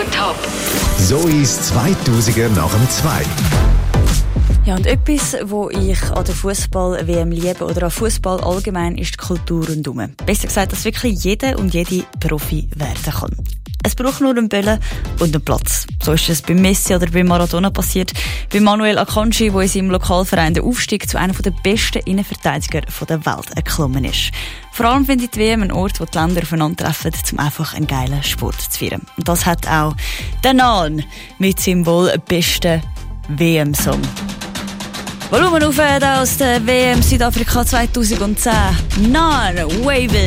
on top. Zois 2000er nach dem 2. Ja, und etwas, wo ich an der Fußball-WM liebe oder an Fußball allgemein, ist die Kultur rundherum. Besser gesagt, dass wirklich jeder und jede Profi werden kann. Es braucht nur einen Böllen und einen Platz. So ist es bei Messi oder bei Maradona passiert. Bei Manuel Akanji, der in seinem Lokalverein den Aufstieg zu einem der besten Innenverteidiger der Welt erklommen ist. Vor allem finde ich die WM ein Ort, wo die Länder aufeinandertreffen, um einfach einen geilen Sport zu feiern. Und das hat auch der Nan mit seinem wohl besten WM-Song. Volumen auf aus der WM Südafrika 2010. Nan, Wave It.